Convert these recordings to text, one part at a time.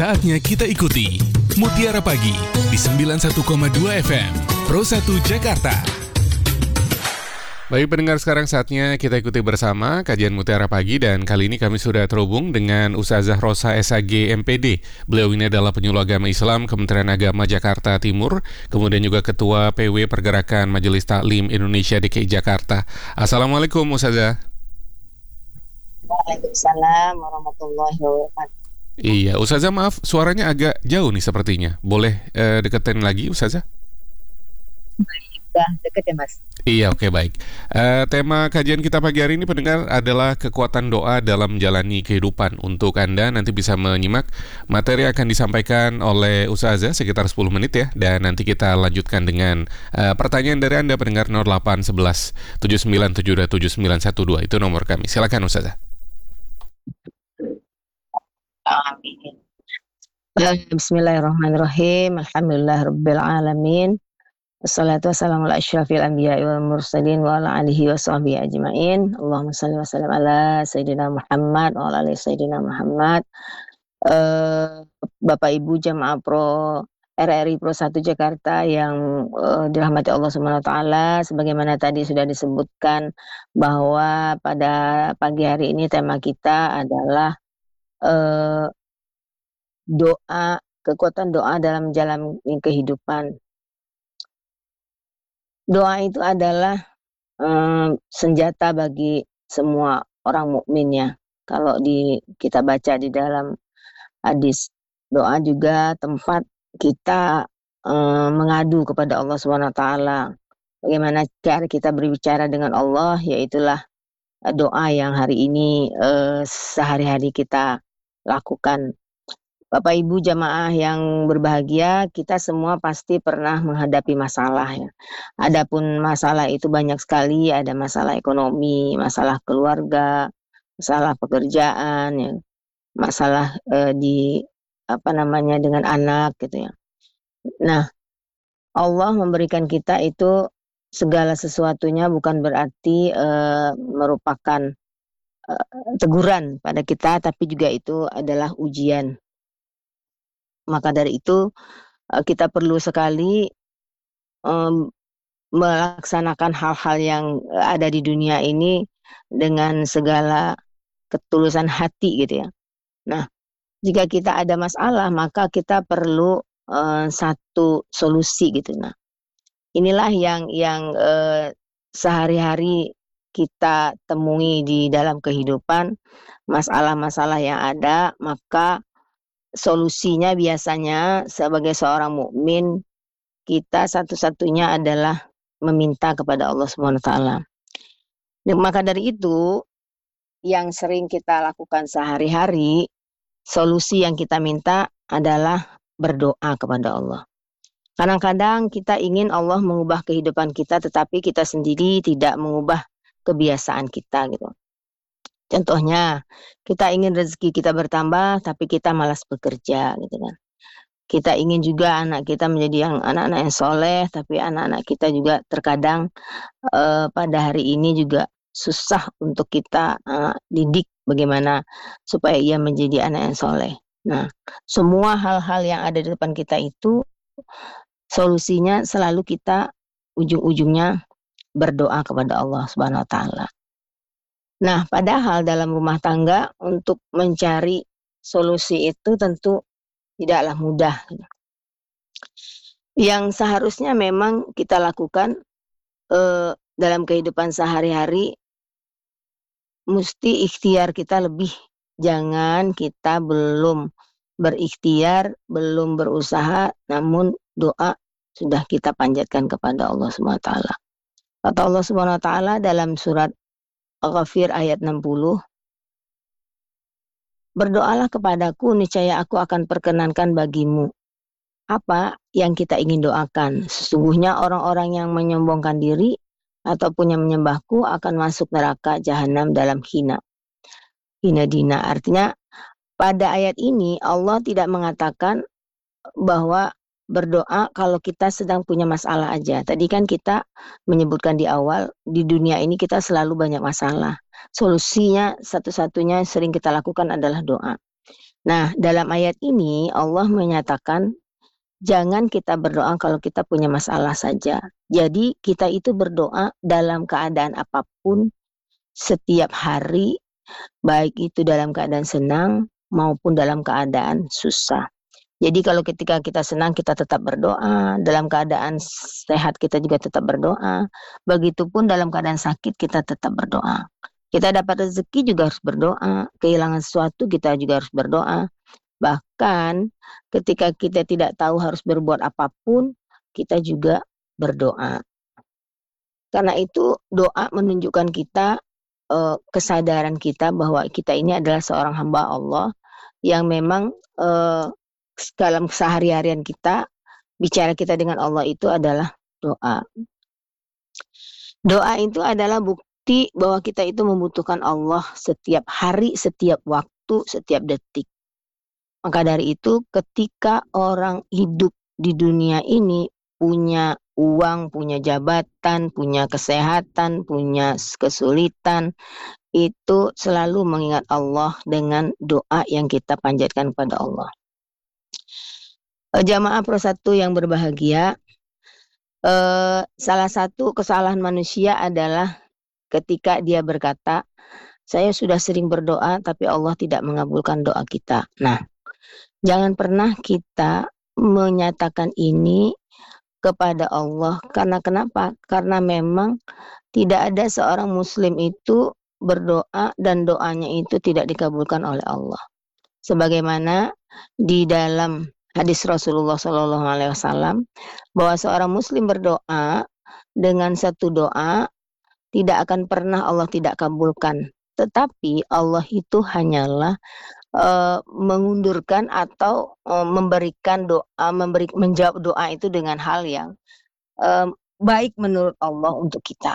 Saatnya kita ikuti Mutiara Pagi di 91,2 FM Pro 1 Jakarta. Baik pendengar, sekarang saatnya kita ikuti bersama kajian Mutiara Pagi, dan kali ini kami sudah terhubung dengan Ustazah Rosa SAG MPD. Beliau ini adalah penyuluh agama Islam Kementerian Agama Jakarta Timur, kemudian juga Ketua PW Pergerakan Majelis Taklim Indonesia DKI Jakarta. Assalamualaikum Ustazah. Waalaikumsalam warahmatullahi wabarakatuh. Iya, Ustazah, maaf suaranya agak jauh nih sepertinya. Boleh deketin lagi Ustazah? Udah deket ya Mas? Iya, oke, baik. Tema kajian kita pagi hari ini pendengar adalah kekuatan doa dalam menjalani kehidupan. Untuk Anda nanti bisa menyimak materi akan disampaikan oleh Ustazah sekitar 10 menit ya. Dan nanti kita lanjutkan dengan pertanyaan dari Anda pendengar 0811 797 7912. Itu nomor kami. Silakan Ustazah. Amin. Bismillahirrahmanirrahim. Alhamdulillahirabbil alamin. Wassalatu wassalamu ala asyrafil anbiya'i wal mursalin wa ala alihi wa sahbihi ajmain. Allahumma shalli wa sallim ala sayyidina Muhammad wa ala ali sayyidina Muhammad. Bapak Ibu jamaah Pro RRI Pro 1 Jakarta yang dirahmati Allah Subhanahu wa taala, sebagaimana tadi sudah disebutkan bahwa pada pagi hari ini tema kita adalah doa, kekuatan doa dalam menjalani kehidupan. Doa itu adalah senjata bagi semua orang mukmin ya. Kalau kita baca di dalam hadis, doa juga tempat kita mengadu kepada Allah Subhanahu wa taala. Bagaimana cara kita berbicara dengan Allah, yaitulah doa yang hari ini sehari-hari kita lakukan. Bapak Ibu jamaah yang berbahagia, kita semua pasti pernah menghadapi masalah ya. Adapun masalah itu banyak sekali, ada masalah ekonomi, masalah keluarga, masalah pekerjaan ya, masalah dengan anak gitu ya. Nah, Allah memberikan kita itu segala sesuatunya bukan berarti merupakan teguran pada kita, tapi juga itu adalah ujian. Maka dari itu kita perlu sekali melaksanakan hal-hal yang ada di dunia ini dengan segala ketulusan hati gitu ya. Nah, jika kita ada masalah maka kita perlu satu solusi gitu. Nah, inilah yang sehari-hari kita temui di dalam kehidupan, masalah-masalah yang ada, maka solusinya biasanya sebagai seorang mukmin kita satu-satunya adalah meminta kepada Allah Subhanahu wa taala. Maka dari itu yang sering kita lakukan sehari-hari, solusi yang kita minta adalah berdoa kepada Allah. Kadang-kadang kita ingin Allah mengubah kehidupan kita, tetapi kita sendiri tidak mengubah kebiasaan kita gitu. Contohnya, kita ingin rezeki kita bertambah, tapi kita malas bekerja, gitu kan. Kita ingin juga anak kita menjadi anak-anak yang soleh, tapi anak-anak kita juga terkadang pada hari ini juga susah untuk kita didik bagaimana supaya ia menjadi anak yang soleh. Nah, semua hal-hal yang ada di depan kita itu solusinya selalu kita ujung-ujungnya berdoa kepada Allah Subhanahu wa taala. Nah, padahal dalam rumah tangga untuk mencari solusi itu tentu tidaklah mudah. Yang seharusnya memang kita lakukan dalam kehidupan sehari-hari, mesti ikhtiar kita lebih. Jangan kita belum berikhtiar, belum berusaha, namun doa sudah kita panjatkan kepada Allah Subhanahu wa taala. Kata Allah Subhanahu wa taala dalam surat Al-Ghafir ayat 60, berdoalah kepadaku, niscaya aku akan perkenankan bagimu apa yang kita ingin doakan. Sesungguhnya orang-orang yang menyombongkan diri ataupun yang menyembahku akan masuk neraka jahanam dalam hina dina. Artinya pada ayat ini Allah tidak mengatakan bahwa berdoa kalau kita sedang punya masalah aja. Tadi kan kita menyebutkan di awal, di dunia ini kita selalu banyak masalah. Solusinya satu-satunya sering kita lakukan adalah doa. Nah, dalam ayat ini Allah menyatakan jangan kita berdoa kalau kita punya masalah saja. Jadi kita itu berdoa dalam keadaan apapun setiap hari, baik itu dalam keadaan senang maupun dalam keadaan susah. Jadi kalau ketika kita senang kita tetap berdoa, dalam keadaan sehat kita juga tetap berdoa, begitupun dalam keadaan sakit kita tetap berdoa. Kita dapat rezeki juga harus berdoa, kehilangan sesuatu kita juga harus berdoa. Bahkan ketika kita tidak tahu harus berbuat apapun, kita juga berdoa. Karena itu doa menunjukkan kita kesadaran kita bahwa kita ini adalah seorang hamba Allah yang memang dalam keseharian kita, bicara kita dengan Allah itu adalah doa. Doa itu adalah bukti bahwa kita itu membutuhkan Allah setiap hari, setiap waktu, setiap detik. Maka dari itu ketika orang hidup di dunia ini punya uang, punya jabatan, punya kesehatan, punya kesulitan, itu selalu mengingat Allah dengan doa yang kita panjatkan kepada Allah. Jamaah Pro1 yang berbahagia, salah satu kesalahan manusia adalah ketika dia berkata, saya sudah sering berdoa tapi Allah tidak mengabulkan doa kita. Nah, jangan pernah kita menyatakan ini kepada Allah. Karena kenapa? Karena memang tidak ada seorang muslim itu berdoa dan doanya itu tidak dikabulkan oleh Allah. Sebagaimana di dalam hadis Rasulullah SAW bahwa seorang muslim berdoa dengan satu doa tidak akan pernah Allah tidak kabulkan. Tetapi Allah itu hanyalah mengundurkan atau memberikan doa, menjawab doa itu dengan hal yang baik menurut Allah untuk kita.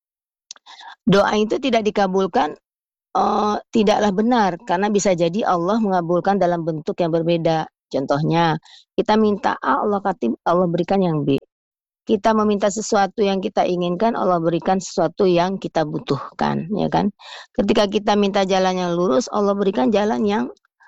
Doa itu tidak dikabulkan tidaklah benar karena bisa jadi Allah mengabulkan dalam bentuk yang berbeda. Contohnya, kita minta A, Allah berikan yang B. Kita meminta sesuatu yang kita inginkan, Allah berikan sesuatu yang kita butuhkan, ya kan? Ketika kita minta jalan yang lurus, Allah berikan jalan yang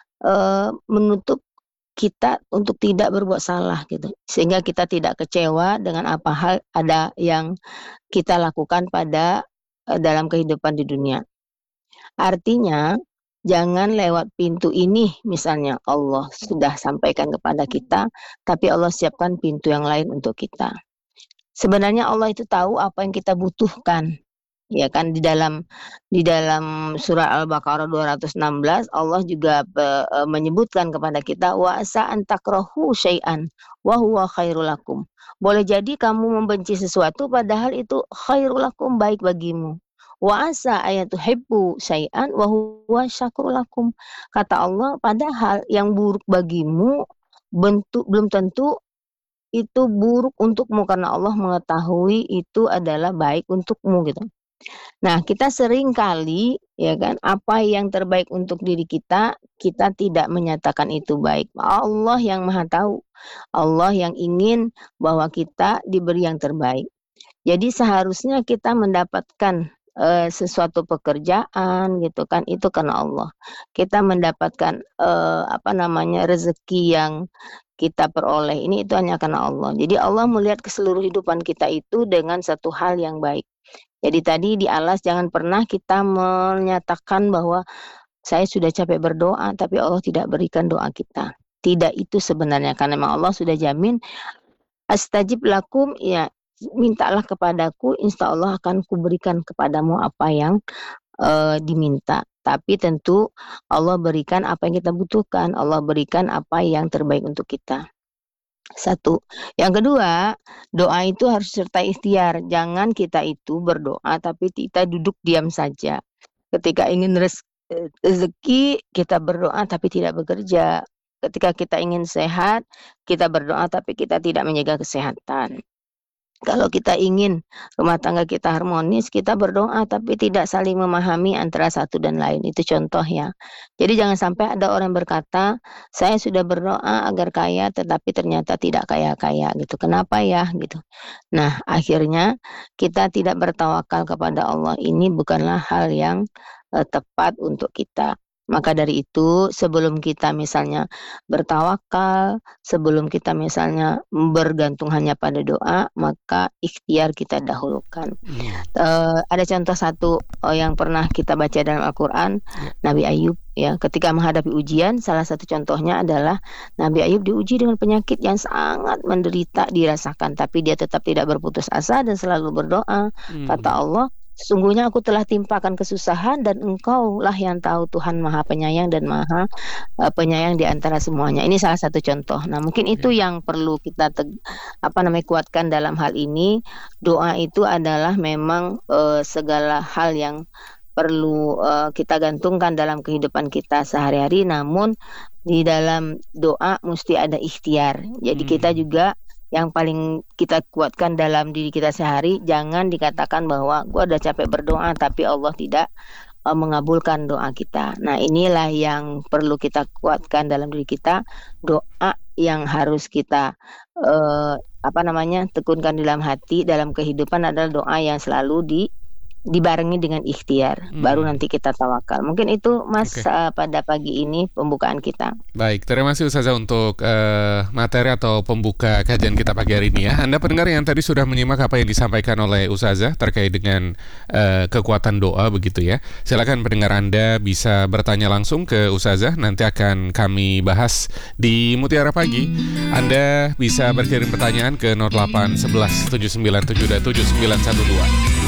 menutup kita untuk tidak berbuat salah gitu. Sehingga kita tidak kecewa dengan apa hal ada yang kita lakukan pada dalam kehidupan di dunia. Artinya, jangan lewat pintu ini, misalnya Allah sudah sampaikan kepada kita, tapi Allah siapkan pintu yang lain untuk kita. Sebenarnya Allah itu tahu apa yang kita butuhkan. Ya kan di dalam surah Al-Baqarah 216 Allah juga menyebutkan kepada kita wa asa an takrahu syai'an wa huwa khairul lakum. Boleh jadi kamu membenci sesuatu padahal itu khairul lakum, baik bagimu. Wa asa ayatuhibbu syai'an wa huwa syakrul lakum. Kata Allah, padahal yang buruk bagimu belum tentu itu buruk untukmu karena Allah mengetahui itu adalah baik untukmu gitu. Nah, kita sering kali ya kan apa yang terbaik untuk diri kita, kita tidak menyatakan itu baik. Allah yang Maha tahu. Allah yang ingin bahwa kita diberi yang terbaik. Jadi seharusnya kita mendapatkan sesuatu pekerjaan gitu kan itu karena Allah. Kita mendapatkan rezeki yang kita peroleh ini itu hanya karena Allah. Jadi Allah melihat keseluruh hidupan kita itu dengan satu hal yang baik. Jadi tadi di alas jangan pernah kita menyatakan bahwa saya sudah capek berdoa tapi Allah tidak berikan doa kita. Tidak itu sebenarnya karena memang Allah sudah jamin astajib lakum, ya mintalah kepadaku insya Allah akan kuberikan kepadamu apa yang diminta. Tapi tentu Allah berikan apa yang kita butuhkan. Allah berikan apa yang terbaik untuk kita. Satu. Yang kedua, doa itu harus serta ikhtiar. Jangan kita itu berdoa tapi kita duduk diam saja. Ketika ingin rezeki, kita berdoa tapi tidak bekerja. Ketika kita ingin sehat, kita berdoa tapi kita tidak menjaga kesehatan. Kalau kita ingin rumah tangga kita harmonis, kita berdoa tapi tidak saling memahami antara satu dan lain. Itu contoh ya. Jadi jangan sampai ada orang berkata, saya sudah berdoa agar kaya tetapi ternyata tidak kaya-kaya gitu. Kenapa ya gitu. Nah, akhirnya kita tidak bertawakal kepada Allah. Ini bukanlah hal yang tepat untuk kita. Maka dari itu, sebelum kita misalnya bertawakal, sebelum kita misalnya bergantung hanya pada doa, maka ikhtiar kita dahulukan. Mhm. Ada contoh satu, yang pernah kita baca dalam Al-Qur'an, Ya. Nabi Ayub ya, ketika menghadapi ujian, salah satu contohnya adalah Nabi Ayub diuji dengan penyakit yang sangat menderita dirasakan, tapi dia tetap tidak berputus asa dan selalu berdoa. Kata Mhm. Allah, "Sesungguhnya aku telah timpakan kesusahan dan Engkaulah yang tahu." Tuhan Maha Penyayang dan Maha, penyayang di antara semuanya. Ini salah satu contoh. Nah, mungkin itu Ya. yang perlu kita kuatkan dalam hal ini. Doa itu adalah memang, segala hal yang perlu, kita gantungkan dalam kehidupan kita sehari-hari, namun di dalam doa musti ada ikhtiar. Jadi kita Mhm. juga yang paling kita kuatkan dalam diri kita sehari, jangan dikatakan bahwa, "Gua udah capek berdoa tapi Allah tidak, mengabulkan doa kita." Nah, inilah yang perlu kita kuatkan dalam diri kita, doa yang harus kita, tekunkan dalam hati, dalam kehidupan adalah doa yang selalu dibarengi dengan ikhtiar, baru Mhm. nanti kita tawakal. Mungkin itu Mas, Oke. pada pagi ini pembukaan kita. Baik, terima kasih Ustazah untuk materi atau pembuka kajian kita pagi hari ini ya. Anda pendengar yang tadi sudah menyimak apa yang disampaikan oleh Ustazah terkait dengan kekuatan doa begitu ya. Silakan pendengar Anda bisa bertanya langsung ke Ustazah, nanti akan kami bahas di Mutiara Pagi. Anda bisa berkirim pertanyaan ke 08 11 797 7912.